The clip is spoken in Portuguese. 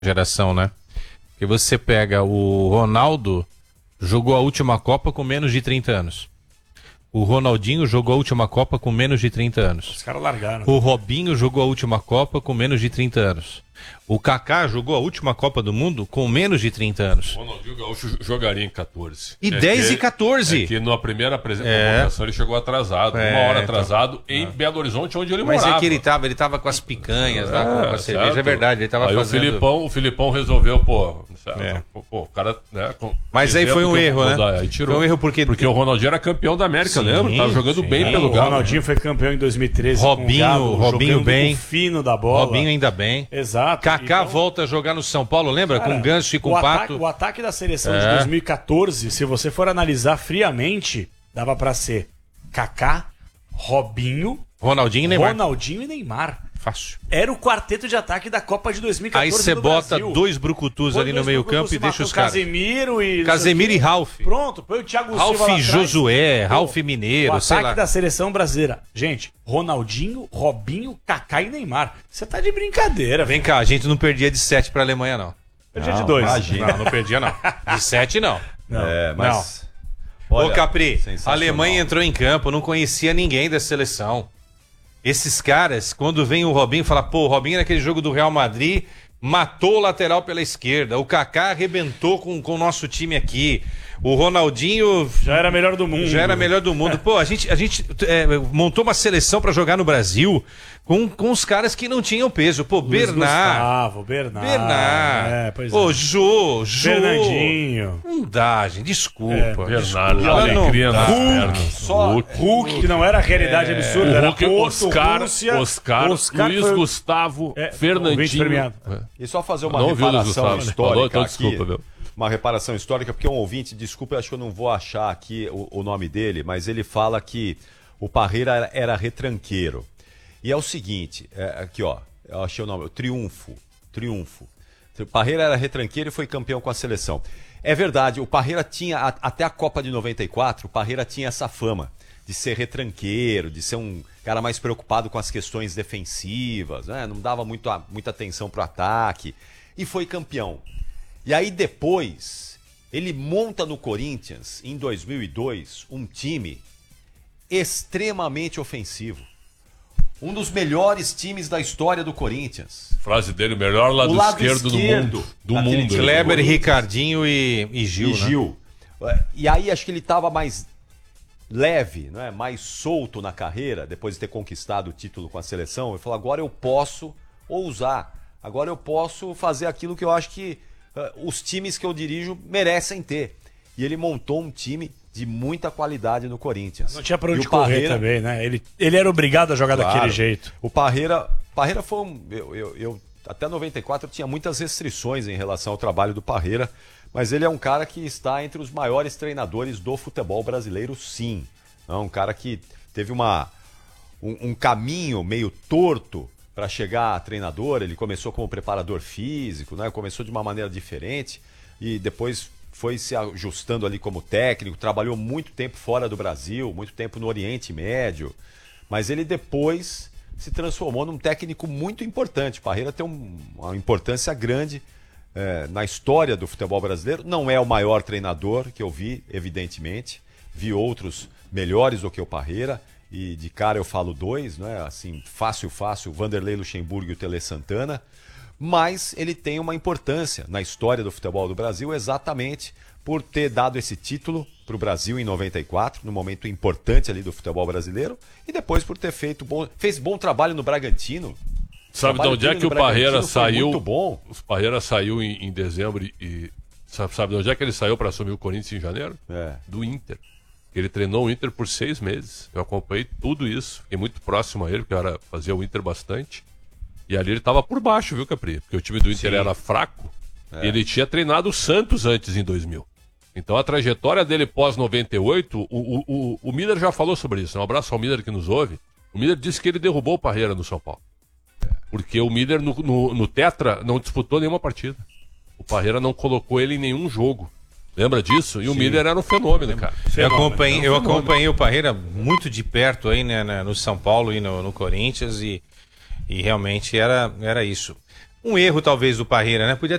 geração, né? Porque você pega o Ronaldo, jogou a última Copa com menos de 30 anos. O Ronaldinho jogou a última Copa com menos de 30 anos. Os caras largaram. O Robinho jogou a última Copa com menos de 30 anos. O Kaká jogou a última Copa do Mundo com menos de 30 anos. O Ronaldinho Gaúcho jogaria em 14. E 10 e 14. É que na primeira convocação ele chegou atrasado. Uma hora atrasado em Belo Horizonte, onde ele morava. Mas é que ele tava com as picanhas lá, com a cerveja, é verdade. Ele tava aí fazendo... o Filipão resolveu, o cara... Né, mas aí foi um erro, né? Aí tirou. Foi um erro porque o Ronaldinho era campeão da América, lembra? Tava jogando bem pelo Galo. O Ronaldinho foi campeão em 2013 Robinho bem. O fino da bola. Robinho ainda bem. Exato. Kaká volta a jogar no São Paulo, lembra? Cara, com Ganso e com Pato. O ataque da seleção de 2014, se você for analisar friamente, dava pra ser Kaká, Robinho, Ronaldinho e Neymar. Fácil. Era o quarteto de ataque da Copa de 2014. Aí você bota dois brucutus ali no meio campo e deixa os caras. Casemiro e Ralf. Pronto, põe o Thiago Silva lá Ralf atrás. Josué, Ralf Mineiro, sei lá. O ataque da seleção brasileira. Gente, Ronaldinho, Robinho, Kaká e Neymar. Você tá de brincadeira. Vem cá, a gente não perdia de 7 pra Alemanha, não. Perdia de 2. Não perdia, não. De 7, não. Mas... Olha, ô, Capri, a Alemanha entrou em campo, não conhecia ninguém da seleção. Esses caras, quando vem o Robinho, fala, pô, o Robinho naquele jogo do Real Madrid matou o lateral pela esquerda. O Kaká arrebentou com o nosso time aqui. O Ronaldinho... Já era melhor do mundo. Pô, a gente montou uma seleção pra jogar no Brasil com os caras que não tinham peso. Pô, Bernard. Pois Ô, Jô. Fernandinho. Não dá, gente. Desculpa. Bernardo. Alegria nas pernas. Hulk, que não era a realidade absurda. Era Oscar, Luiz Gustavo, Fernandinho. E só fazer uma reparação histórica aqui. Desculpa, meu. Uma reparação histórica, porque um ouvinte, desculpa, eu acho que eu não vou achar aqui o nome dele, mas ele fala que o Parreira era retranqueiro. E é o seguinte, aqui ó, eu achei o nome, Triunfo. O Parreira era retranqueiro e foi campeão com a seleção. É verdade, o Parreira tinha, até a Copa de 94, o Parreira tinha essa fama de ser retranqueiro, de ser um cara mais preocupado com as questões defensivas, né? Não dava muita atenção pro ataque, e foi campeão. E aí depois, ele monta no Corinthians, em 2002, um time extremamente ofensivo. Um dos melhores times da história do Corinthians. Frase dele, o melhor lado esquerdo do mundo. Kleber, Ricardinho e Gil. Né? E aí acho que ele estava mais leve, né? Mais solto na carreira, depois de ter conquistado o título com a seleção. Ele falou, agora eu posso ousar. Agora eu posso fazer aquilo que eu acho que os times que eu dirijo merecem ter. E ele montou um time de muita qualidade no Corinthians. Não tinha pra onde correr também, né? Ele era obrigado a jogar daquele jeito. O Parreira foi um... Eu até 94 eu tinha muitas restrições em relação ao trabalho do Parreira, mas ele é um cara que está entre os maiores treinadores do futebol brasileiro, sim. É um cara que teve um caminho meio torto para chegar a treinador. Ele começou como preparador físico, né? Começou de uma maneira diferente e depois foi se ajustando ali como técnico, trabalhou muito tempo fora do Brasil, muito tempo no Oriente Médio, mas ele depois se transformou num técnico muito importante. O Parreira tem uma importância grande na história do futebol brasileiro. Não é o maior treinador que eu vi, evidentemente, vi outros melhores do que o Parreira, e de cara eu falo dois, não é? Assim, fácil, o Vanderlei Luxemburgo e o Tele Santana, mas ele tem uma importância na história do futebol do Brasil exatamente por ter dado esse título para o Brasil em 94, num momento importante ali do futebol brasileiro, e depois por ter fez bom trabalho no Bragantino. Sabe de onde é que o Parreira saiu? Muito bom. O Parreira saiu em dezembro e sabe de onde é que ele saiu para assumir o Corinthians em janeiro? Do Inter. Ele treinou o Inter por 6 meses. Eu acompanhei tudo isso. Fiquei muito próximo a ele, porque eu fazia o Inter bastante. E ali ele estava por baixo, viu, Capri? Porque o time do Inter era fraco. E ele tinha treinado o Santos antes, em 2000. Então a trajetória dele pós-98, o Miller já falou sobre isso. Um abraço ao Miller que nos ouve. O Miller disse que ele derrubou o Parreira no São Paulo. Porque o Miller no Tetra não disputou nenhuma partida. O Parreira não colocou ele em nenhum jogo. Lembra disso? E o Miller era um fenômeno, cara. Eu acompanhei o Parreira muito de perto aí, né, no São Paulo e no Corinthians, e realmente era isso. um erro talvez do Parreira, né? Podia